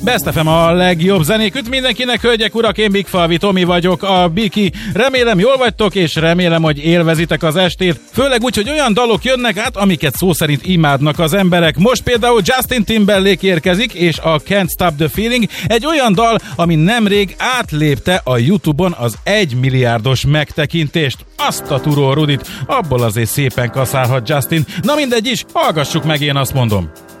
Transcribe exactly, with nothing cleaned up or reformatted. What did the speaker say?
Best ef em a legjobb zenék. Üdv mindenkinek, hölgyek, urak, én Bigfalvi Tomi vagyok, a Biki. Remélem jól vagytok, és remélem, hogy élvezitek az estét. Főleg úgy, hogy olyan dalok jönnek át, amiket szó szerint imádnak az emberek. Most például Justin Timberlake érkezik, és a Can't Stop the Feeling, egy olyan dal, ami nemrég átlépte a YouTube-on az egy milliárdos megtekintést. Azt a turó Rudit, abból azért szépen kaszálhat Justin. Na mindegy is, hallgassuk meg, én azt mondom.